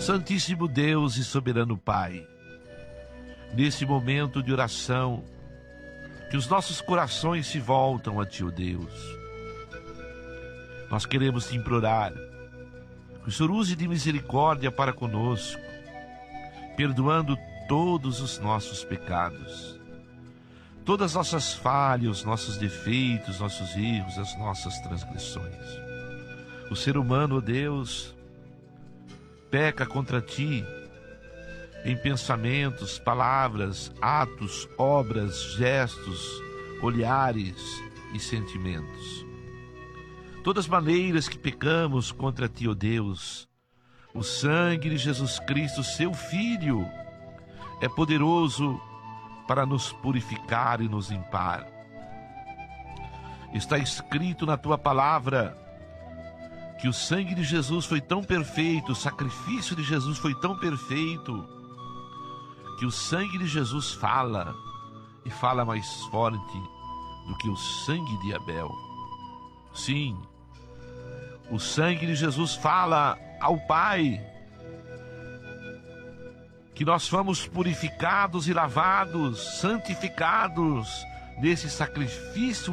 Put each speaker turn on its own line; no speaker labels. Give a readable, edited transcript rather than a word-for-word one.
Santíssimo Deus e soberano Pai, nesse momento de oração, que os nossos corações se voltam a Ti, ó Deus. Nós queremos Te implorar que o Senhor use de misericórdia para conosco, perdoando todos os nossos pecados, todas as nossas falhas, os nossos defeitos, nossos erros, as nossas transgressões. O ser humano, ó Deus, peca contra Ti em pensamentos, palavras, atos, obras, gestos, olhares e sentimentos. Todas as maneiras que pecamos contra Ti, ó Deus, o sangue de Jesus Cristo, Seu Filho, é poderoso para nos purificar e nos limpar. Está escrito na Tua palavra que o sangue de Jesus foi tão perfeito, o sacrifício de Jesus foi tão perfeito, que o sangue de Jesus fala, e fala mais forte do que o sangue de Abel. Sim, o sangue de Jesus fala ao Pai que nós fomos purificados e lavados, santificados nesse sacrifício